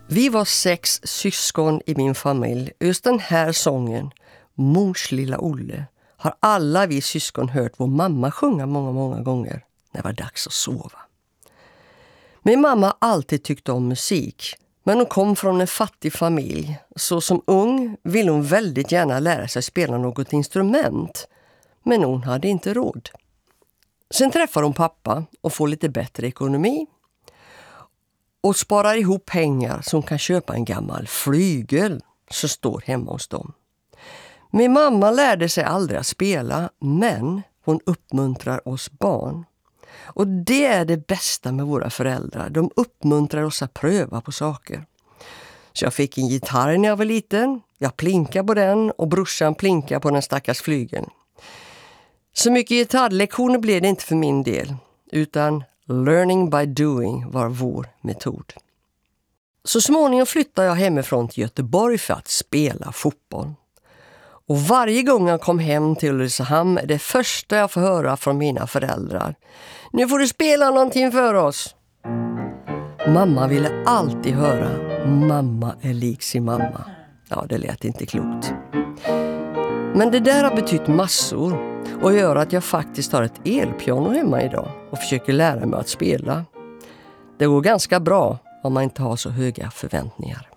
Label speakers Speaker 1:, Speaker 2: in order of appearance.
Speaker 1: Vi var 6 syskon i min familj. Just den här sången, Mors lilla Olle, har alla vi syskon hört vår mamma sjunga många gånger när det var dags att sova. Min mamma har alltid tyckt om musik, men hon kom från en fattig familj. Så som ung ville hon väldigt gärna lära sig spela något instrument, men hon hade inte råd. Sen träffar hon pappa och får lite bättre ekonomi och sparar ihop pengar som kan köpa en gammal flygel som står hemma hos dem. Min mamma lärde sig aldrig att spela, men hon uppmuntrar oss barn. Och det är det bästa med våra föräldrar. De uppmuntrar oss att pröva på saker. Så jag fick en gitarr när jag var liten. Jag plinkade på den och brorsan plinkade på den stackars flygeln. Så mycket gitarrlektioner blev det inte för min del, utan learning by doing var vår metod. Så småningom flyttade jag hemifrån till Göteborg för att spela fotboll. Och varje gång jag kom hem till Ulricehamn är det första jag får höra från mina föräldrar: nu får du spela någonting för oss. Mamma ville alltid höra: mamma är lik sin mamma. Ja, det lät inte klokt. Men det där har betytt massor och gör att jag faktiskt har ett elpiano hemma idag och försöker lära mig att spela. Det går ganska bra om man inte har så höga förväntningar.